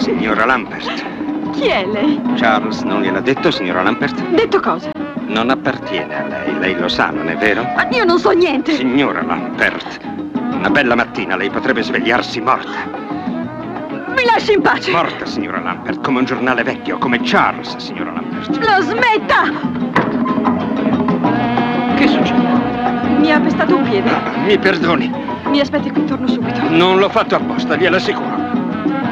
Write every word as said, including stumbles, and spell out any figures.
Signora Lampert. Chi è lei? Charles non gliel'ha detto, signora Lampert? Detto cosa? Non appartiene a lei, lei lo sa, non è vero? Ma io non so niente. Signora Lampert, una bella mattina lei potrebbe svegliarsi morta. Mi lasci in pace. Morta, signora Lampert, come un giornale vecchio, come Charles, signora Lampert. Lo smetta! Che succede? Mi ha pestato un piede. Ah, mi perdoni. Mi aspetti qui, torno subito. Non l'ho fatto apposta, glielo assicuro.